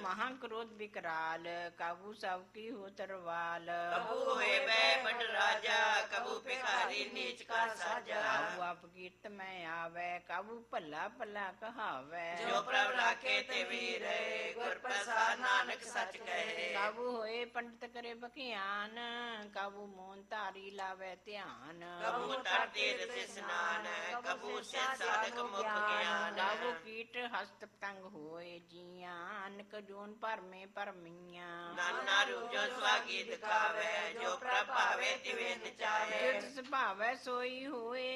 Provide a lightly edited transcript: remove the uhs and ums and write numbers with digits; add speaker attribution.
Speaker 1: ਮਹਾਂ ਕ੍ਰੋਧ ਵਿਕਰਾਲ, ਕਾਬੂ ਸਭ ਕੀ ਹੋ ਤਰਵਾਲ।
Speaker 2: ਕਬੂ ਹੋਏ ਬੈ ਬਟ ਰਾਜਾ, ਕਬੂ ਭਿਖਾਰੀ ਨੀਚ ਕਾ ਸਾਜਾ।
Speaker 1: ਕਾਬੂ ਆਪ ਕੀਰਤ ਮੈਂ ਆਵੈ, ਕਾਬੂ ਭਲਾ ਭਲਾ ਕਹਾਵੈ।
Speaker 2: ਜੋ ਪ੍ਰਭ ਰਾਖੇ ਤੇ ਵੀ ਰਹੇ, ਗੁਰ ਪ੍ਰਸਾਦ ਨਾਨਕ ਸੱਚ ਕਹੇ।
Speaker 1: ਕਾਬੂ ਹੋਏ ਪੰਡਤ ਕਰੇ ਬਖਿਆਨ, ਕਾਬੂ ਮੋਨ ਧਾਰੀ ਲਾਵੇ ਧਿਆਨ।
Speaker 2: ਕਬੂ ਤਰ ਤੀਰਥ ਇਸਨਾਨ, ਕਬੂ ਸੇ ਸਾਧਕ ਮੁਖ ਗਿਆਨ।
Speaker 1: ਕਾਬੂ ਕੀਟ ਹਸਤ ਪਤੰਗ ਹੋਏ ਜੀਆਂ, ਅਨਕ ਜੂਨ ਭਰਮੇ ਭਰਮੀਆਂ।
Speaker 2: ਨਾਨਾ ਰੂਪ ਜੋ ਸਵਾਗੀ ਦਿਖਾਵੇ, ਜੋ ਪ੍ਰਭ ਭਾਵੇ ਤਿਵੇਂ ਨਚਾਵੇ।
Speaker 1: ਜਿਸ ਭਾਵੈ ਸੋਈ ਹੋਏ,